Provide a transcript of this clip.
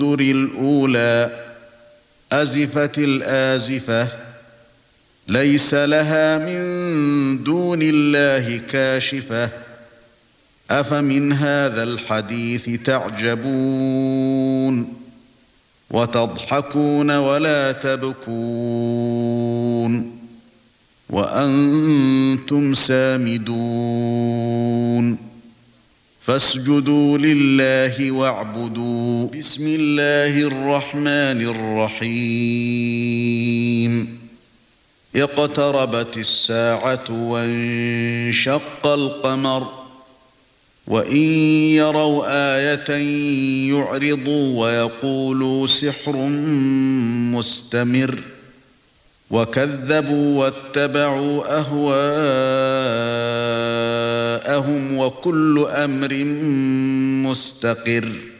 الأولى أزفت الآزفة ليس لها من دون الله كاشفة أفمن هذا الحديث تعجبون وتضحكون ولا تبكون وأنتم سامدون فاسجدوا لله واعبدوا بسم الله الرحمن الرحيم اقتربت الساعة وانشق القمر وإن يروا آية يعرضوا ويقولوا سحر مستمر وكذبوا واتبعوا أهواءهم وكل أمر مستقر